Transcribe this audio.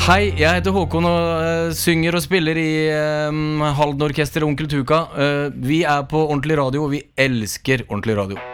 Hei, jeg heter Håkon og synger og spiller i Halden Orkester og Onkel Tuka. Vi på ordentlig radio, og vi elsker ordentlig radio.